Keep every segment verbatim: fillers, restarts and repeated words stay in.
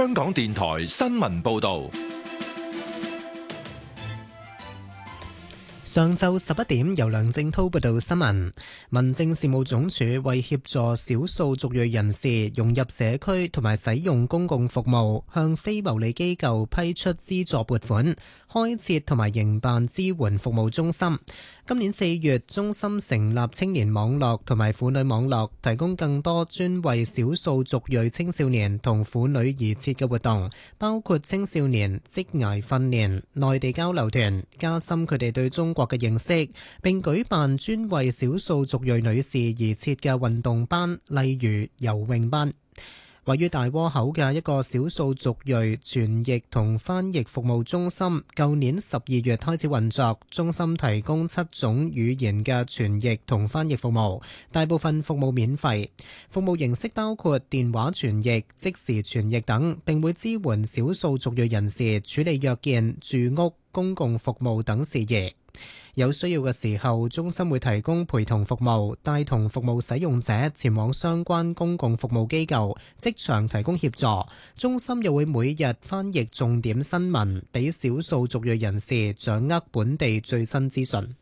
香港電台新聞報道。 上晝十一點，由梁正滔報道新聞。民政事務總署為協助少數族裔人士融入社區同埋使用公共服務，向非牟利機構批出資助撥款，開設同埋營辦支援服務中心。今年四月，中心成立青年網絡同埋婦女網絡，提供更多專為少數族裔青少年同婦女而設嘅活動，包括青少年職涯訓練、內地交流團，加深佢哋對中國嘅認識，並舉辦專為少數族裔女士而設嘅運動班，例如游泳班。位於大窩口嘅一個少數族裔傳譯同翻譯服務中心，舊年十二月開始運作。中心提供七種語言嘅傳譯同翻譯服務，大部分服務免費。服務形式包括電話傳譯、即時傳譯等，並會支援少數族裔人士處理約見、住屋、公共服務等事宜。有需要嘅時候，中心會提供陪同服務，帶同服務使用者前往相關公共服務機構，即場提供協助。中心又會每日翻譯重點新聞，俾少數族裔人士掌握本地最新資訊。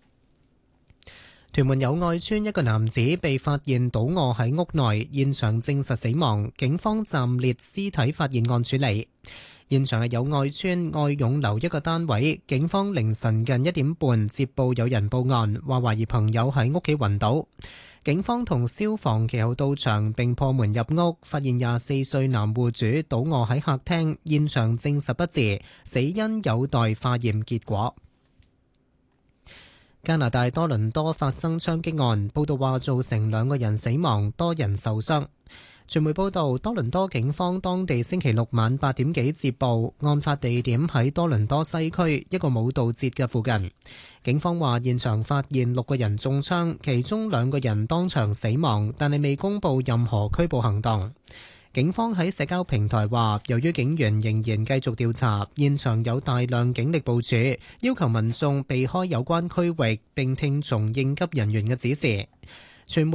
屯門友愛邨一個男子被發現倒卧喺屋內，現場證實死亡，警方暫列屍體發現案處理。現場係友愛邨愛湧樓一個單位，警方凌晨近一點半接報有人報案，話懷疑朋友喺屋企暈倒。警方同消防其後到場並破門入屋，發現廿四歲男戶主倒卧喺客廳，現場證實不治，死因有待化驗結果。加拿大多倫多發生槍擊案，報道話造成兩個人死亡，多人受傷。傳媒報道，多倫多警方當地星期六晚八點幾接報，案發地點喺多倫多西區一個舞蹈節嘅附近。警方話現場發現六個人中槍，其中兩個人當場死亡，但係未公布任何拘捕行動。警方喺社交平台話，由於警員仍然繼續調查，現場有大量警力部署，要求民眾避開有關區域並聽從應急人員嘅指示。傳媒